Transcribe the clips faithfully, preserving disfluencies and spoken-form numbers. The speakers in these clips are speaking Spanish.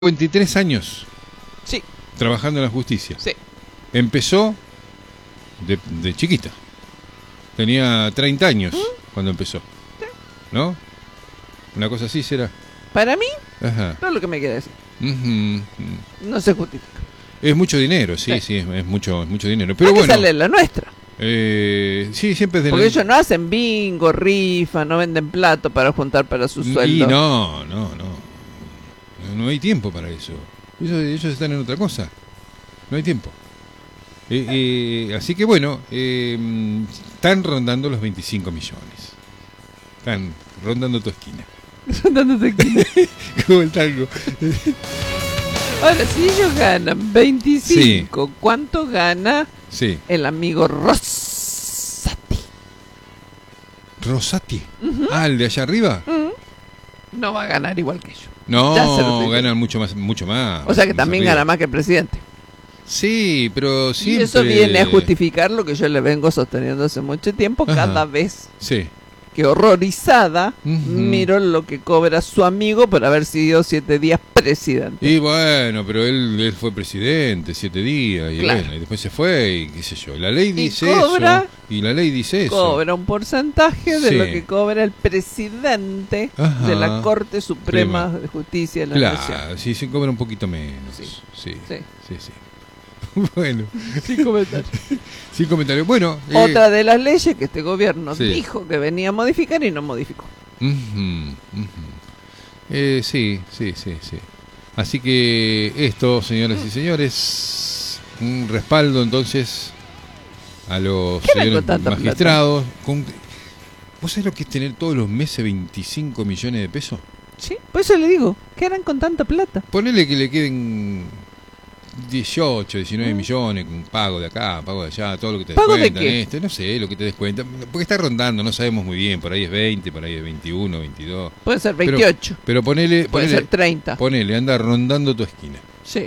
veintitrés años Sí. trabajando en la justicia. Sí. Empezó de, de chiquita. Tenía treinta años ¿Mm? cuando empezó. Sí. ¿No? Una cosa así será. Para mí, Ajá. no es lo que me quiere decir. Uh-huh. No se justifica. Es mucho dinero, sí, sí, Sí. es, es mucho, es mucho dinero. Pero Hay bueno. que sale la nuestra. Eh, sí, siempre es de Porque la... ellos no hacen bingo, rifa, no venden plato para juntar para su sueldo. Y no, no, no. No hay tiempo para eso. Ellos, ellos están en otra cosa. No hay tiempo. Eh, eh, así que bueno, eh, están rondando los veinticinco millones. Están rondando tu esquina. Rondando esquina. Como el tango. Ahora, si ellos ganan veinticinco, sí. ¿Cuánto gana sí. el amigo Rosati? ¿Rosati? Uh-huh. Ah, ¿el de allá arriba? Uh-huh. No va a ganar igual que ellos. No, ganan mucho más, mucho más. O sea que también arriba. Gana más que el presidente. Sí, pero siempre... Y eso viene a justificar lo que yo le vengo sosteniendo hace mucho tiempo. Ajá. Cada vez sí. que horrorizada uh-huh. miro lo que cobra su amigo por haber sido siete días presidente. Y bueno, pero él, él fue presidente siete días y, claro. bueno, y después se fue y qué sé yo. La ley dice y cobra, eso y la ley dice eso. Cobra un porcentaje de sí. lo que cobra el presidente Ajá. de la Corte Suprema Prima. de Justicia de la claro, Nación. Claro, sí, se cobra un poquito menos. Sí, sí, sí. sí, sí. Bueno, sin comentarios. Sin comentarios. Bueno, otra eh, de las leyes que este gobierno sí. dijo que venía a modificar y no modificó. Uh-huh, uh-huh. Eh, sí, sí, sí, sí. Así que esto, señoras y señores, un respaldo entonces a los señores magistrados. Con, ¿Vos sabés lo que es tener todos los meses veinticinco millones de pesos? Sí, por eso le digo, ¿qué harán con tanta plata? Ponele que le queden dieciocho, diecinueve mm. millones, con pago de acá, pago de allá, todo lo que te descuentan, de este, no sé, lo que te descuentan, porque está rondando, no sabemos muy bien, por ahí es veinte, por ahí es veintiuno, veintidós. Puede ser veintiocho. Pero, pero ponele, puede ponele, ser treinta. Ponele, anda rondando tu esquina. Sí.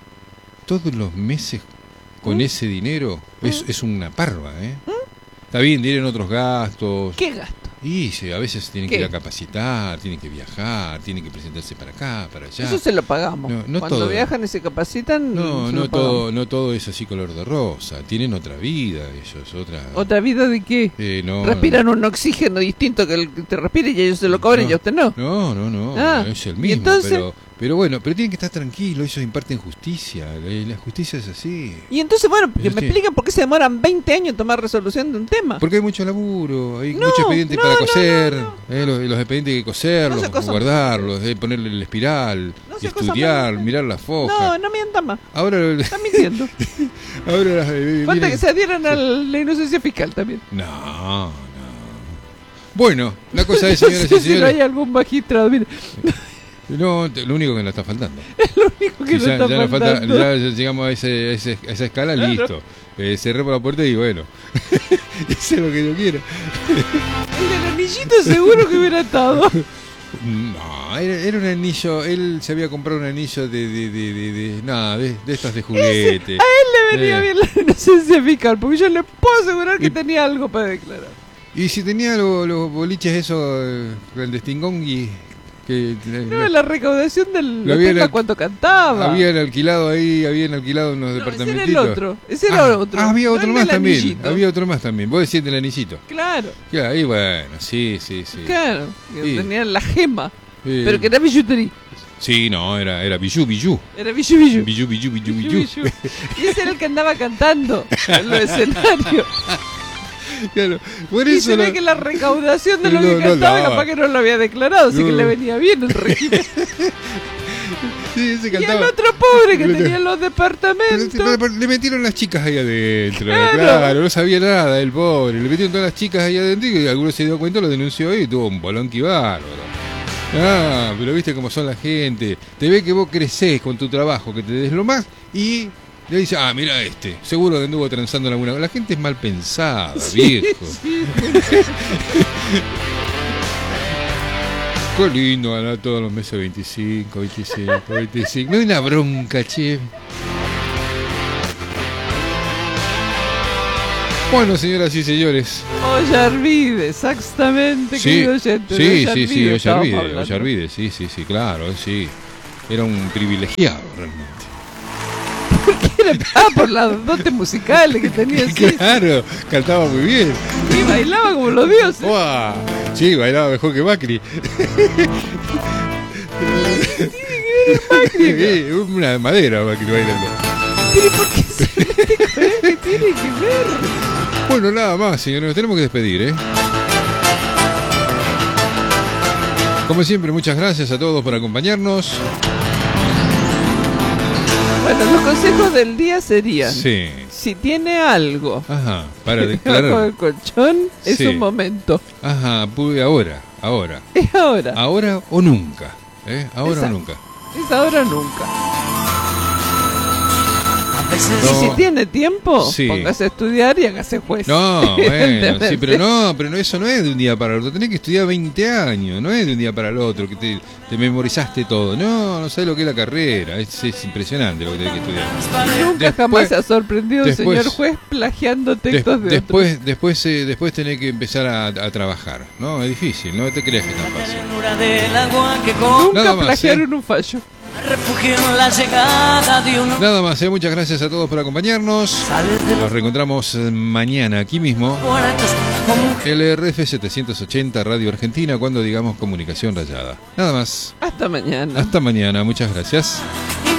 Todos los meses con mm. ese dinero mm. es, es una parva, ¿eh? Mm. Está bien, tienen otros gastos. ¿Qué gasto? Y sí, a veces tienen ¿Qué? que ir a capacitar, tienen que viajar, tienen que presentarse para acá, para allá. Eso se lo pagamos. No, no Cuando todo. viajan y se capacitan, no, se no lo todo, no todo es así color de rosa. Tienen otra vida ellos, otra. ¿Otra vida de qué? Eh, no, Respiran un oxígeno distinto que el que te respire y ellos se lo cobran no, y a usted no. No, no, no, ah, es el mismo. Entonces, pero, pero bueno, pero tienen que estar tranquilos. Ellos imparten justicia. La, la justicia es así. Y entonces, bueno, que me explican por qué se demoran veinte años en tomar resolución de un tema. Porque hay mucho laburo, hay no, mucho expediente no, para no, coser. No, no, no. Eh, los, los expedientes hay que coserlos, no guardarlos, eh, ponerle el espiral, no y estudiar, mirar las fojas. No, no mientan más. Ahora están mintiendo. Ahora eh, falta miren. que se adhieran a la inocencia fiscal también. No, no. Bueno, la cosa es, señoras no sé y señores. Si no hay algún magistrado, mire. No, lo único que nos está faltando. Es lo único que si nos ya, está ya faltando. Falta, ya llegamos a, ese, a, ese, a esa escala, claro. Listo. Eh, cerré por la puerta y bueno, eso es lo que yo quiero. El del anillito seguro que hubiera estado. No, era, era un anillo, él se había comprado un anillo de, de, de, de, de nada, de, de estas de juguete. Ese, a él le venía eh. bien la inocencia fiscal, porque yo le puedo asegurar que y, tenía algo para declarar. Y si tenía los lo boliches esos, el de Stingón y... Que, no, la, la recaudación del loteca cuando cantaba. Habían alquilado ahí, habían alquilado unos no, departamentos. Ese era el otro, ese era ah, otro. Ah, había otro no más también. Anillito. Había otro más también. Vos decís del anillito. Claro. Claro, y bueno, sí, sí, sí. Claro, que sí. Tenía la gema, sí. Pero que era billutería. Sí, no, era, era bijú, bijú. Era bijú, bijú. Bijú, bijú, bijú, bijú. Y ese era el que andaba cantando en los escenarios. Claro, por y eso se no, ve que la recaudación de lo no, que cantaba, no, capaz que no lo había declarado, así no. que le venía bien el régimen. Sí, ese cantaba. Y el otro pobre que tenía los departamentos. Pero, pero, le metieron las chicas ahí adentro, claro. claro, no sabía nada el pobre. Le metieron todas las chicas ahí adentro y alguno se dio cuenta, lo denunció y tuvo un bolón que bárbaro. Ah, pero viste cómo son la gente. Te ve que vos crecés con tu trabajo, que te des lo más y... Le dice, ah, mira este, seguro que anduvo transando en alguna... La gente es mal pensada, sí, viejo. Sí. Qué lindo ganar todos los meses veinticinco, veinticinco, veinticinco. Me da una bronca, che. Bueno, señoras y señores. Ollarvide, exactamente, sí, querido oyente. Sí, sí, sí, Ollarvide, Ollarvide, sí, sí, sí, claro, sí. era un privilegiado realmente. Ah, por las dotes musicales que tenía. Claro, cantaba muy bien. Y bailaba como los dioses. ¡Wow! Sí, bailaba mejor que Macri. Macri? Una de madera Macri bailando. ¿Pero por qué se mete con él? ¿Qué tiene que ver? Bueno, nada más, señores, nos tenemos que despedir, ¿eh? Como siempre, muchas gracias a todos por acompañarnos. Bueno, los consejos del día serían: sí. Si tiene algo, ajá, para declarar bajo el colchón, es sí. un momento. Ajá, ahora, ahora. Es ahora. Ahora o nunca, ¿eh? Ahora Exacto. o nunca. Es ahora o nunca. No. Y si tiene tiempo, sí. póngase a estudiar y hágase juez. No, bueno, sí, pero no, pero no, eso no es de un día para el otro. Tenés que estudiar veinte años, no es de un día para el otro, que te, te memorizaste todo. No, no sabes lo que es la carrera, es, es impresionante lo que tenés que estudiar. Nunca después, jamás se ha sorprendido el señor juez plagiando textos de, de después, otros. Después, eh, después tenés que empezar a, a trabajar, ¿no? Es difícil, no te creas que es tan fácil. Nunca Nada más, plagiaron ¿eh? un fallo. La llegada de un... Nada más, ¿eh? Muchas gracias a todos por acompañarnos. Nos reencontramos mañana aquí mismo. L R F setecientos ochenta Radio Argentina, cuando digamos comunicación rayada. Nada más. Hasta mañana. Hasta mañana, muchas gracias.